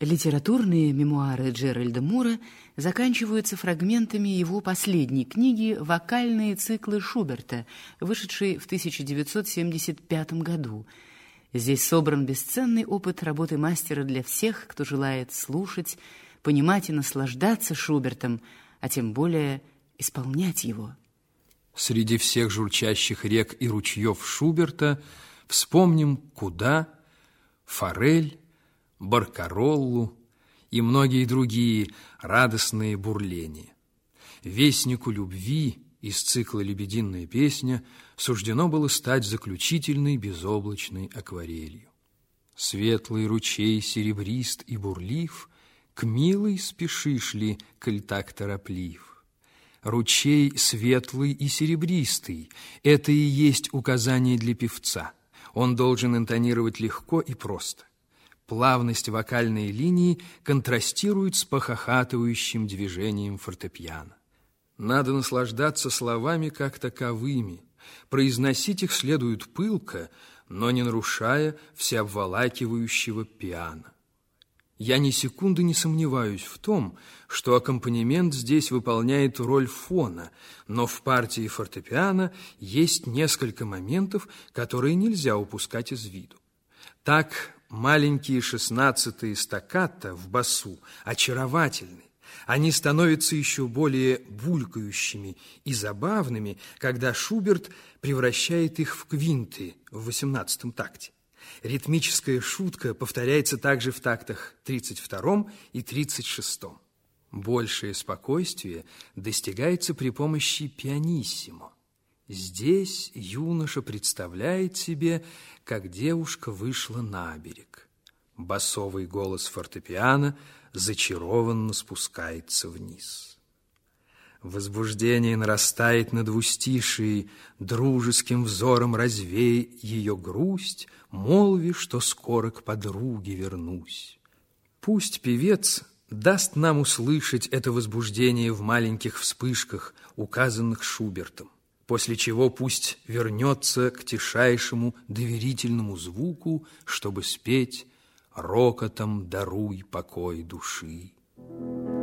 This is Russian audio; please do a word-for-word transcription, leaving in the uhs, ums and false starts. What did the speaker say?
Литературные мемуары Джеральда Мура заканчиваются фрагментами его последней книги «Вокальные циклы Шуберта», вышедшей в тысяча девятьсот семьдесят пятом году. Здесь собран бесценный опыт работы мастера для всех, кто желает слушать, понимать и наслаждаться Шубертом, а тем более исполнять его. Среди всех журчащих рек и ручьев Шуберта вспомним Куда, Форель, Баркароллу и многие другие радостные бурления. Вестнику любви из цикла «Лебединая песня» суждено было стать заключительной безоблачной акварелью. Светлый ручей серебрист и бурлив, к милой спешишь ли, коль так тороплив? Ручей светлый и серебристый – это и есть указание для певца. Он должен интонировать легко и просто. Плавность вокальной линии контрастирует с похохатывающим движением фортепиано. Надо наслаждаться словами как таковыми. Произносить их следует пылко, но не нарушая всеобволакивающего пиано. Я ни секунды не сомневаюсь в том, что аккомпанемент здесь выполняет роль фона, но в партии фортепиано есть несколько моментов, которые нельзя упускать из виду. Так, маленькие шестнадцатые стаккато в басу очаровательны. Они становятся еще более булькающими и забавными, когда Шуберт превращает их в квинты в восемнадцатом такте. Ритмическая шутка повторяется также в тактах тридцать втором и тридцать шестом. Большее спокойствие достигается при помощи пианиссимо. Здесь юноша представляет себе, как девушка вышла на берег. Басовый голос фортепиано зачарованно спускается вниз. Возбуждение нарастает на двустишии, дружеским взором развей ее грусть, молви, что скоро к подруге вернусь. Пусть певец даст нам услышать это возбуждение в маленьких вспышках, указанных Шубертом, после чего пусть вернется к тишайшему доверительному звуку, чтобы спеть «Рокотом даруй покой души».